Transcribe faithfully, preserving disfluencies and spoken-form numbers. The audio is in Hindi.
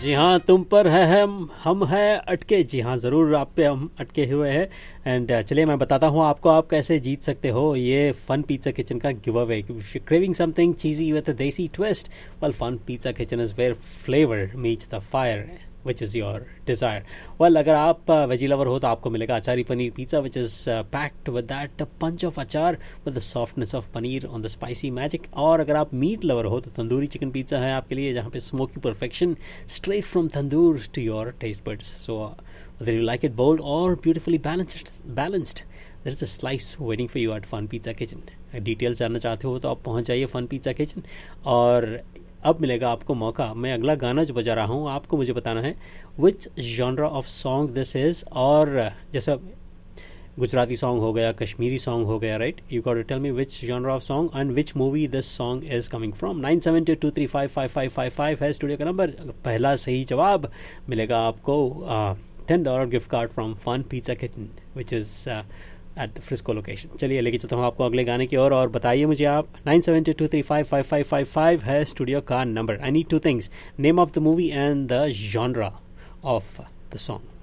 जी हाँ, तुम पर है हम हम है अटके। जी हाँ, ज़रूर आप पे हम अटके हुए हैं। एंड चलिए मैं बताता हूँ आपको आप कैसे जीत सकते हो ये फन पिज़्ज़ा किचन का give away. If you craving something cheesy with a देसी twist, well fun pizza kitchen is where flavour meets the fire which is your desire. Well, अगर आप वेजी लवर हो तो आपको मिलेगा अचारी paneer pizza which is uh, packed with that punch of अचार with the softness of paneer on the spicy magic. और अगर आप मीट लवर हो तो तंदूरी चिकन पिज़्ज़ा है आपके लिए, जहाँ पे smoky perfection straight from tandoor to your taste buds. So uh, whether you like it bold or beautifully balanced, balanced, there is a slice waiting for you at Fun Pizza Kitchen. Details जानना चाहते हो तो आप पहुँच जाइए फन पिज़्ज़ा किचन। और अब मिलेगा आपको मौका, मैं अगला गाना जो बजा रहा हूँ आपको मुझे बताना है विच genre of song this is. और जैसे गुजराती सॉन्ग हो गया, कश्मीरी सॉन्ग हो गया, right, you got to tell me which genre of song and which movie this song is coming from. Nine seven to to three five five five five five है स्टूडियो का नंबर। पहला सही जवाब मिलेगा आपको ten dollar gift card from fun pizza kitchen which is at the Frisco location. चलिए लेके चलता हूँ आपको अगले गाने की ओर। और बताइए मुझे आप, nine seven to to three five five five five five है स्टूडियो का number. I need two things, name of the movie and the genre of the song.